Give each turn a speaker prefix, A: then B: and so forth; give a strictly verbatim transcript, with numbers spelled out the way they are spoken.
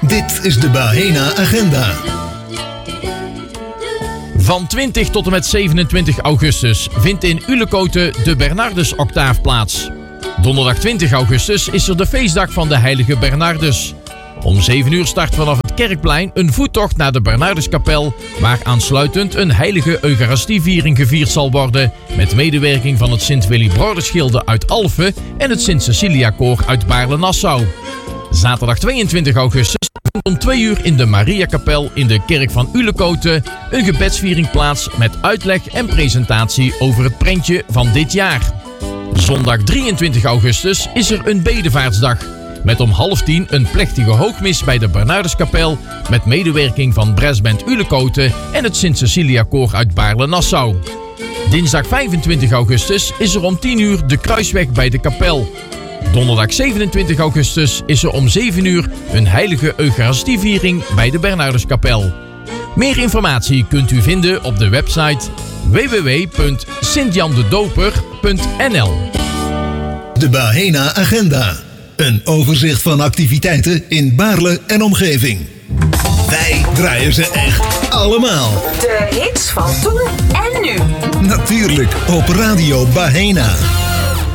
A: Dit is de Bahena Agenda.
B: Van twintig tot en met zevenentwintig augustus vindt in Ulekoten de Bernardus Octaaf plaats. Donderdag twintig augustus is er de feestdag van de heilige Bernardus. Om zeven uur start vanaf het Kerkplein een voettocht naar de Bernarduskapel, waar aansluitend een heilige Eucharistieviering gevierd zal worden, met medewerking van het Sint-Willy Broedersgilde uit Alphen en het Sint-Cecilia-koor uit Baarle-Nassau. Zaterdag tweeëntwintig augustus vindt om twee uur in de Mariakapel in de kerk van Ulekoten een gebedsviering plaats met uitleg en presentatie over het prentje van dit jaar. Zondag drieëntwintig augustus is er een bedevaartsdag, met om half tien een plechtige hoogmis bij de Bernarduskapel met medewerking van Brassband Ulekoten en het Sint-Cecilia-koor uit Baarle-Nassau. Dinsdag vijfentwintig augustus is er om tien uur de kruisweg bij de kapel. Donderdag zevenentwintig augustus is er om zeven uur een heilige Eucharistieviering bij de Bernarduskapel. Meer informatie kunt u vinden op de website w w w punt sint jan de doper punt n l.
A: De Bahena Agenda. Een overzicht van activiteiten in Baarle en omgeving. Wij draaien ze echt allemaal.
C: De hits van toen en nu.
A: Natuurlijk op Radio Bahena.